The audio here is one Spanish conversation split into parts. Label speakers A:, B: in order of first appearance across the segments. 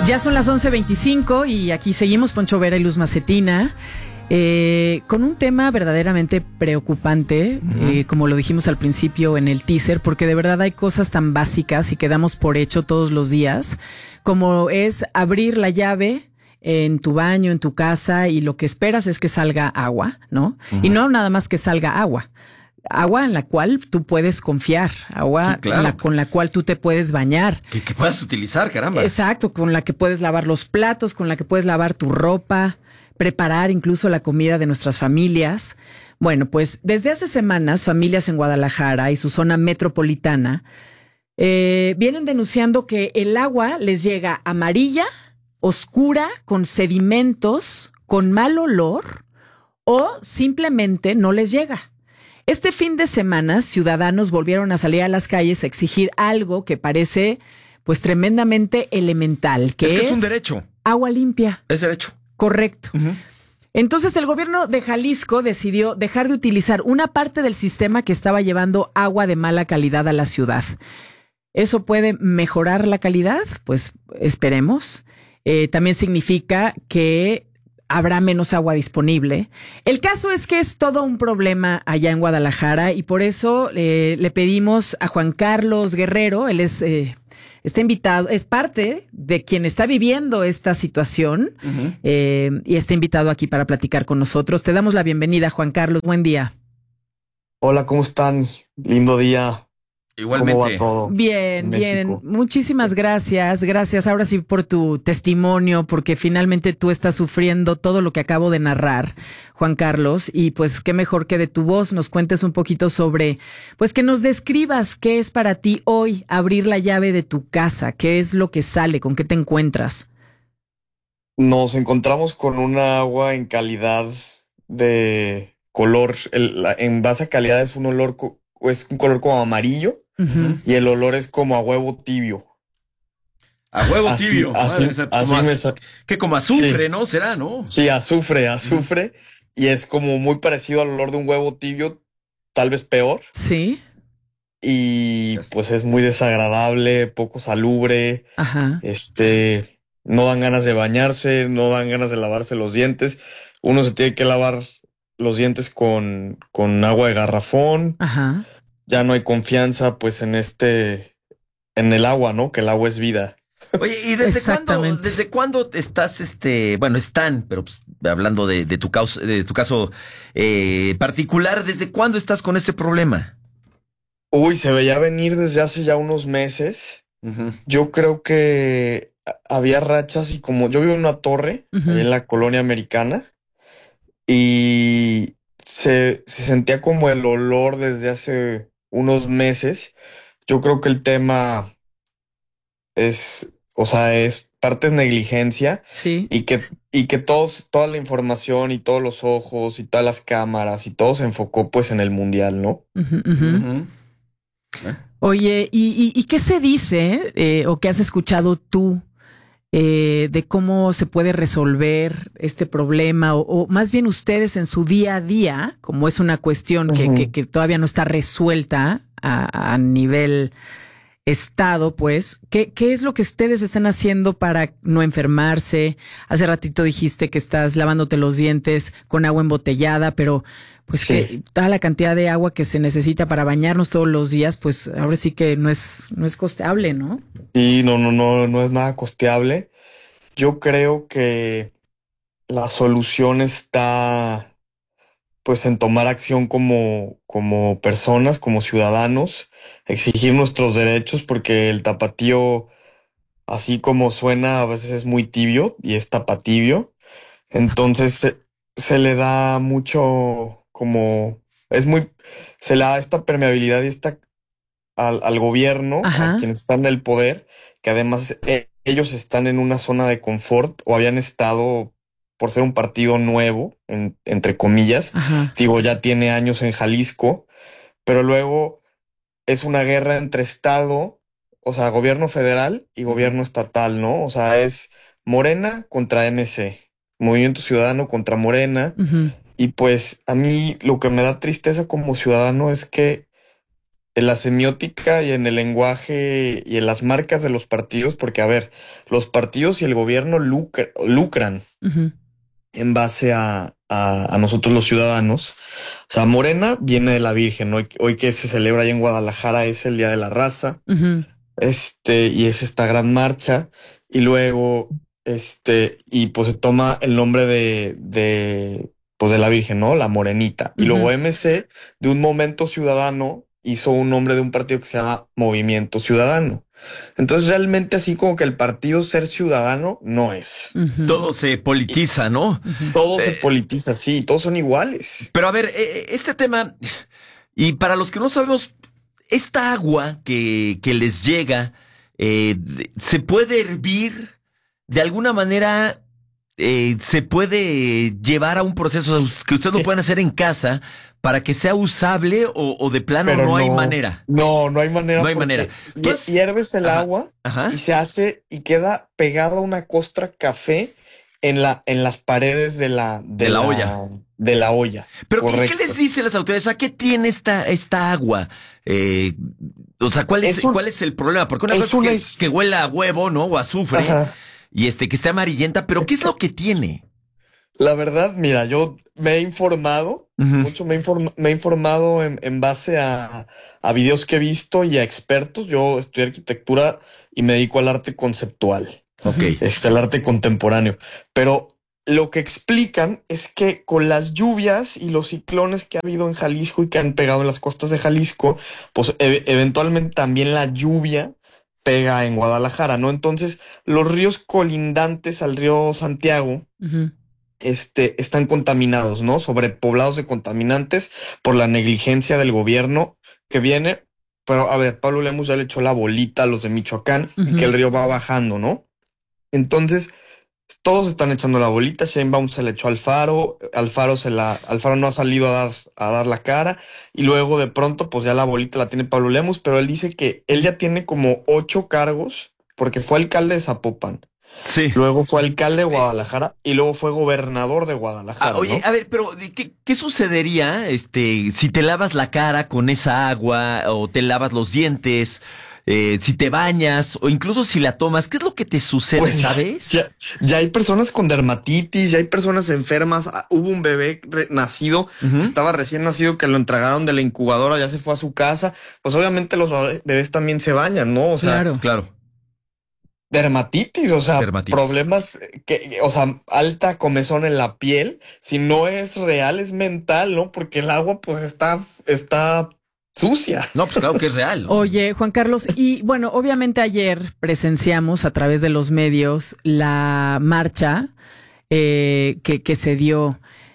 A: Ya son las 11:25 y aquí seguimos Poncho Vera y Luz Macetina con un tema verdaderamente preocupante, como lo dijimos al principio en el teaser, porque de verdad hay cosas tan básicas y que damos por hecho todos los días, como es abrir la llave en tu baño, en tu casa, y lo que esperas es que salga agua, ¿no? Y no nada más que salga agua. Agua en la cual tú puedes confiar, agua, sí, claro, con la cual tú te puedes bañar.
B: Que puedas utilizar, caramba.
A: Exacto, con la que puedes lavar los platos, con la que puedes lavar tu ropa, preparar incluso la comida de nuestras familias. Bueno, pues desde hace semanas, familias en Guadalajara y su zona metropolitana vienen denunciando que el agua les llega amarilla, oscura, con sedimentos, con mal olor, o simplemente no les llega. Este fin de semana, ciudadanos volvieron a salir a las calles a exigir algo que parece, pues, tremendamente elemental, que es
B: un derecho.
A: Agua limpia.
B: Es derecho.
A: Correcto. Entonces, el gobierno de Jalisco decidió dejar de utilizar una parte del sistema que estaba llevando agua de mala calidad a la ciudad. ¿Eso puede mejorar la calidad? Pues esperemos. También significa que habrá menos agua disponible. El caso es que es todo un problema allá en Guadalajara y por eso le pedimos a Juan Carlos Guerrero, él es está invitado, es parte de quien está viviendo esta situación y está invitado aquí para platicar con nosotros. Te damos la bienvenida, Juan Carlos. Buen día.
C: Hola, ¿cómo están? Lindo día.
B: Igualmente.
C: ¿Cómo va todo?
A: Bien, bien. Muchísimas gracias. Gracias ahora sí por tu testimonio, porque finalmente tú estás sufriendo todo lo que acabo de narrar, Juan Carlos, y pues qué mejor que de tu voz nos cuentes un poquito sobre, pues que nos describas qué es para ti hoy abrir la llave de tu casa, qué es lo que sale, con qué te encuentras.
C: Nos encontramos con una agua en calidad de color, en base a calidad es un olor, es un color como amarillo. Y el olor es como a huevo tibio.
B: A huevo tibio. Que como azufre,
C: sí.
B: ¿no? ¿Será, no?
C: Sí, azufre. Y es como muy parecido al olor de un huevo tibio, tal vez peor.
A: Sí.
C: Y pues es muy desagradable, poco salubre.
A: Ajá.
C: No dan ganas de bañarse, no dan ganas de lavarse los dientes. Uno se tiene que lavar los dientes con agua de garrafón.
A: Ajá.
C: Ya no hay confianza, pues, en el agua, ¿no? Que el agua es vida.
B: Oye, ¿y desde cuándo estás, están, pero pues, hablando de tu caso particular, ¿desde cuándo estás con este problema?
C: Uy, se veía venir desde hace ya unos meses. Yo creo que había rachas y como yo vivo en una torre, ahí en la colonia americana, y se sentía como el olor desde hace unos meses. Yo creo que el tema es parte es negligencia.
A: Sí.
C: Y que toda la información y todos los ojos y todas las cámaras y todo se enfocó pues en el mundial, ¿no?
A: Oye, ¿y qué se dice o qué has escuchado tú de cómo se puede resolver este problema o más bien ustedes en su día a día, como es una cuestión que todavía no está resuelta a nivel estado, pues, ¿qué es lo que ustedes están haciendo para no enfermarse? Hace ratito dijiste que estás lavándote los dientes con agua embotellada, pero pues
C: sí,
A: que toda la cantidad de agua que se necesita para bañarnos todos los días, pues ahora sí que no es costeable, ¿no?
C: Y no es nada costeable. Yo creo que la solución está pues en tomar acción como personas, como ciudadanos, exigir nuestros derechos, porque el tapatío, así como suena, a veces es muy tibio y es tapatibio. Entonces se le da mucho se le da esta permeabilidad y al gobierno,
A: Ajá.
C: a quienes están en el poder, que además ellos están en una zona de confort o habían estado por ser un partido nuevo, entre comillas.
A: Ajá.
C: Digo, ya tiene años en Jalisco, pero luego es una guerra entre estado, o sea, gobierno federal y gobierno estatal, ¿no? O sea, es Morena contra MC, Movimiento Ciudadano contra Morena. Y pues a mí lo que me da tristeza como ciudadano es que en la semiótica y en el lenguaje y en las marcas de los partidos, porque a ver, los partidos y el gobierno lucran
A: Ujú.
C: en base a nosotros los ciudadanos. O sea, Morena viene de la Virgen. Hoy que se celebra allá en Guadalajara es el Día de la Raza.
A: Ujú.
C: Y es esta gran marcha. Y luego, y pues se toma el nombre pues de la Virgen, ¿no? La Morenita. Y luego
A: Ujú.
C: MC, de un momento ciudadano, hizo un nombre de un partido que se llama Movimiento Ciudadano. Entonces, realmente así como que el partido ser ciudadano no es.
A: Ujú.
B: Todo se politiza, ¿no?
A: Ujú.
C: Todo se
B: Eh,
C: politiza, sí, todos son iguales.
B: pero a ver, este tema, y para los que no sabemos, esta agua que les llega, ¿se puede hervir? De alguna manera, se puede llevar a un proceso que ustedes lo pueden hacer en casa para que sea usable o de plano
C: Pero
B: no hay manera.
C: no hay manera
B: No hay
C: porque
B: manera. Entonces,
C: hierves el
B: ajá,
C: agua
B: ajá.
C: y se hace y queda pegada una costra café en las paredes
B: De la olla.
C: de la olla.
B: Pero ¿qué les
C: Correcto.
B: dicen las autoridades? ¿A qué tiene esta agua? Eh, o sea,
C: Es un-
B: ¿cuál es el problema? Porque una
C: es
B: cosa
C: una
B: es que huela a huevo, ¿no? O a azufre,
C: Ajá.
B: y que esté amarillenta, pero ¿qué es lo que tiene?
C: La verdad, mira, yo me he informado,
B: Ujú.
C: mucho me he informado en base a videos que he visto y a expertos. Yo estudié arquitectura y me dedico al arte conceptual.
B: Ok.
A: Ujú.
C: El arte contemporáneo. Pero lo que explican es que con las lluvias y los ciclones que ha habido en Jalisco y que han pegado en las costas de Jalisco, pues eventualmente también la lluvia pega en Guadalajara, ¿no? Entonces, los ríos colindantes al río Santiago,
A: Ujú.
C: están contaminados, ¿no? Sobrepoblados de contaminantes por la negligencia del gobierno que viene. Pero, a ver, Pablo Lemus ya le echó la bolita a los de Michoacán y que
A: Ujú.
C: el río va bajando, ¿no? Entonces, todos están echando la bolita. Sheinbaum se le echó al Alfaro. Alfaro no ha salido a dar la cara. Y luego de pronto, pues ya la bolita la tiene Pablo Lemus, pero él dice que él ya tiene como 8 cargos porque fue alcalde de Zapopan.
B: Sí.
C: Luego fue alcalde de
B: Eh,
C: Guadalajara y luego fue gobernador de Guadalajara,
B: Oye,
C: ¿no?
B: a ver, pero ¿qué sucedería si te lavas la cara con esa agua o te lavas los dientes, si te bañas o incluso si la tomas? ¿Qué es lo que te sucede,
C: Pues
B: sabes?
C: ya hay personas con dermatitis, ya hay personas enfermas. Hubo un bebé nacido, que
B: Ujú.
C: estaba recién nacido, que lo entregaron de la incubadora, ya se fue a su casa. Pues obviamente los bebés también se bañan, ¿no? O sea,
A: Claro.
B: Claro,
C: dermatitis, o sea,
B: dermatitis.
C: problemas o sea, alta comezón en la piel. Si no es real, es mental, ¿no? Porque el agua, pues, está sucia.
B: No, pues claro que es real, ¿no?
A: Oye, Juan Carlos, y bueno, obviamente ayer presenciamos a través de los medios la marcha que se dio.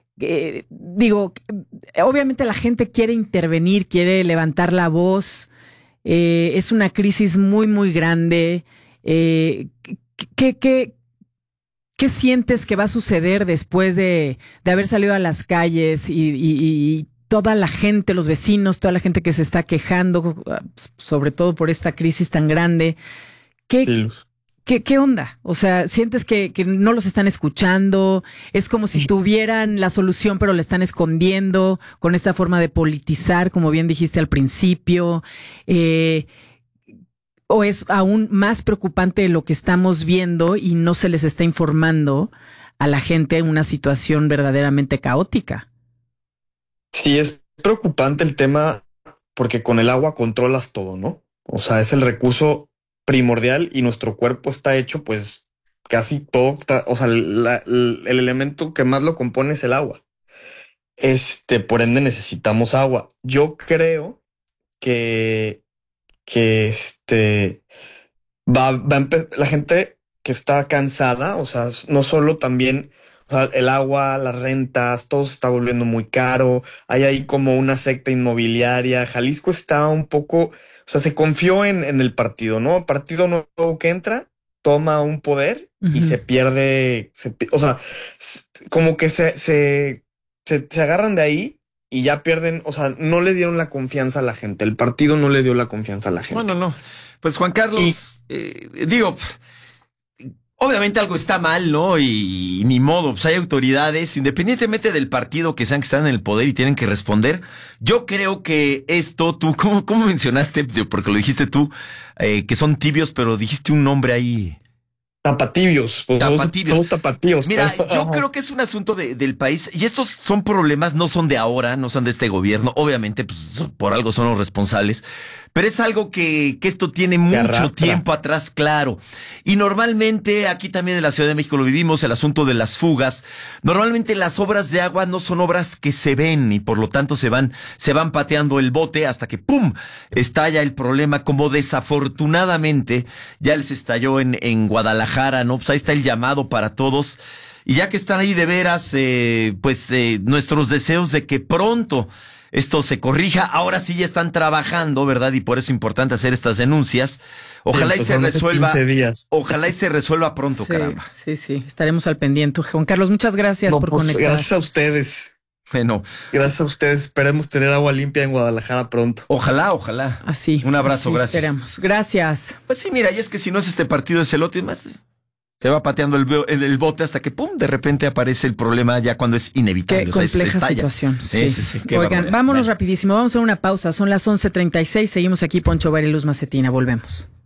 A: Digo, obviamente la gente quiere intervenir, quiere levantar la voz. Es una crisis muy, muy grande. Eh, ¿qué, qué, qué sientes que va a suceder después de haber salido a las calles y toda la gente, los vecinos, toda la gente que se está quejando, sobre todo por esta crisis tan grande? ¿Qué,
C: Sí,
A: qué onda? O sea, ¿sientes que no los están escuchando? Es como si tuvieran la solución, pero la están escondiendo con esta forma de politizar, como bien dijiste al principio. ¿O es aún más preocupante de lo que estamos viendo y no se les está informando a la gente en una situación verdaderamente caótica?
C: sí, es preocupante el tema porque con el agua controlas todo, ¿no? O sea, es el recurso primordial y nuestro cuerpo está hecho, pues, casi todo, o sea, el elemento que más lo compone es el agua. Por ende necesitamos agua. Yo creo que, que la gente que está cansada, o sea, no solo también, o sea, el agua, las rentas, todo se está volviendo muy caro. Hay ahí como una secta inmobiliaria. Jalisco está un poco, o sea, se confió en el partido, ¿no? El partido nuevo que entra toma un poder y
A: Ujú.
C: se pierde, o sea, como que se agarran de ahí y ya pierden, o sea, no le dieron la confianza a la gente. El partido no le dio la confianza a la
B: Bueno,
C: gente.
B: no. Pues Juan
C: Y
B: Carlos, digo, Obviamente algo está mal, ¿no? Y ni modo, pues hay autoridades, independientemente del partido que sean que están en el poder y tienen que responder. Yo creo que esto, tú, ¿cómo mencionaste? Porque lo dijiste tú, que son tibios, pero dijiste un nombre ahí.
C: Tapatibios. Pues somos tapatíos.
B: Mira, yo creo que es un asunto del país, y estos son problemas, no son de ahora, no son de este gobierno, obviamente, pues por algo son los responsables, pero es algo que esto tiene mucho tiempo atrás, claro. Y normalmente, aquí también en la Ciudad de México lo vivimos, el asunto de las fugas. Normalmente las obras de agua no son obras que se ven, y por lo tanto se van pateando el bote hasta que ¡pum! Estalla el problema, como desafortunadamente ya les estalló en Guadalajara, ¿no? Pues ahí está el llamado para todos. Y ya que están ahí de veras, nuestros deseos de que pronto esto se corrija. Ahora sí ya están trabajando, ¿verdad? Y por eso es importante hacer estas denuncias. Ojalá y se resuelva. Ojalá y se resuelva pronto,
A: sí,
B: caramba.
A: Sí. Estaremos al pendiente. Juan Carlos, muchas gracias por conectar.
C: Gracias a ustedes.
B: Bueno.
C: Gracias a ustedes. Esperemos tener agua limpia en Guadalajara pronto.
B: Ojalá.
A: Así.
B: Un abrazo, gracias.
A: Esperamos. Gracias.
B: Pues sí, mira, y es que si no es este partido, es el otro y más. Se va pateando el bote hasta que, ¡pum!, de repente aparece el problema ya cuando es inevitable.
A: Qué compleja situación. Sí. Oigan, vámonos rapidísimo. Vamos a una pausa. Son las 11:36. Seguimos aquí, Poncho Var y Luz Macetina. Volvemos.